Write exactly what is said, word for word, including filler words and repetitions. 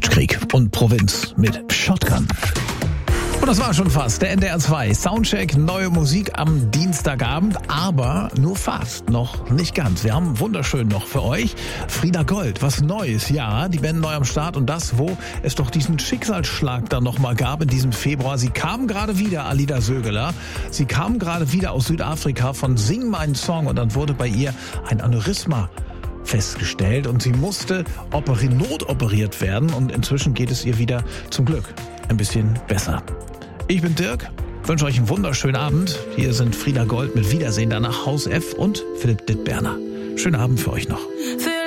Krieg und Provinz mit Shotgun. Und das war schon fast der N D R zwei Soundcheck, neue Musik am Dienstagabend, aber nur fast, noch nicht ganz. Wir haben wunderschön noch für euch Frieda Gold, was Neues, ja, die Band neu am Start und das, wo es doch diesen Schicksalsschlag dann nochmal gab in diesem Februar. Sie kam gerade wieder, Alida Sögeler, sie kam gerade wieder aus Südafrika von Sing meinen Song und dann wurde bei ihr ein Aneurysma festgestellt und sie musste operi- notoperiert werden und inzwischen geht es ihr wieder zum Glück ein bisschen besser. Ich bin Dirk, wünsche euch einen wunderschönen Abend. Hier sind Frieda Gold mit Wiedersehen, danach Haus F und Philipp Dittberner. Schönen Abend für euch noch. Für